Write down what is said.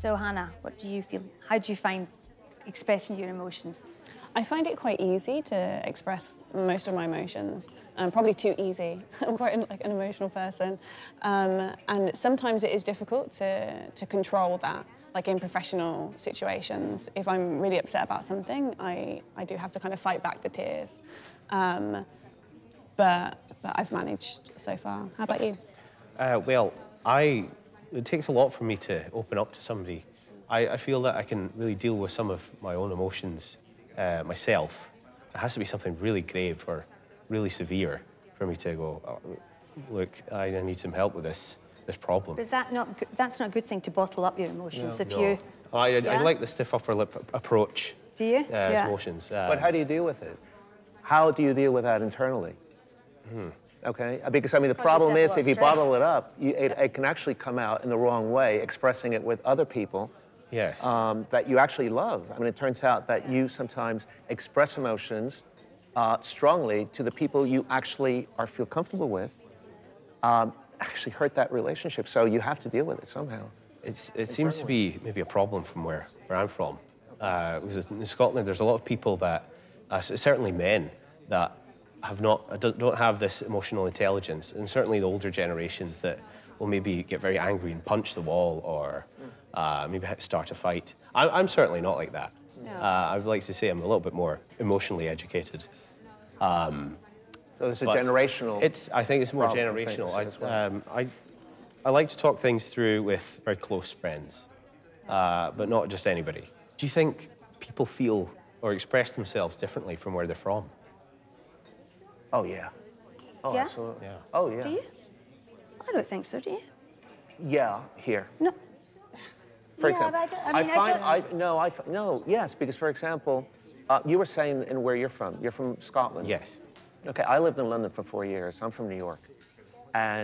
So Hannah, what do you feel? How do you find expressing your emotions? I find it quite easy to express most of my emotions. Probably too easy. I'm quite an emotional person. And sometimes it is difficult to control that. Like in professional situations, if I'm really upset about something, I do have to kind of fight back the tears. But I've managed so far. How about you? Well, it takes a lot for me to open up to somebody. I feel that I can really deal with some of my own emotions myself. It has to be something really grave or really severe for me to go, oh, look, I need some help with this problem. Is that not? That's not a good thing to bottle up your emotions. No. If you, I Yeah? like the stiff upper lip approach. do you? To emotions. But how do you deal with it? How do you deal with that internally? Okay, because I mean, the Cause problem yourself is a lot if you of stress. bottle it up, it can actually come out in the wrong way, expressing it with other people Yes. that you actually love. I mean, it turns out that you sometimes express emotions strongly to the people you actually feel comfortable with, actually hurt that relationship. So you have to deal with it somehow. It seems to be maybe a problem from where I'm from. Because in Scotland, there's a lot of people that, certainly men, that don't have this emotional intelligence, and certainly the older generations that will maybe get very angry and punch the wall or maybe start a fight. I'm certainly not like that. No. I would like to say I'm a little bit more emotionally educated. So it's a But generational. I think it's more problem, I think, generational. as well. I like to talk things through with very close friends, but not just anybody. Do you think people feel or express themselves differently from where they're from? Oh yeah. Oh, Yeah? absolutely. Yeah. Oh yeah. Do you? I don't think so. Do you? Yeah. Here. No. For Yeah, example, but I don't- no, yes, because for example, you were saying in where you're from. You're from Scotland. Yes. Okay, I lived in London for 4 years. I'm from New York, and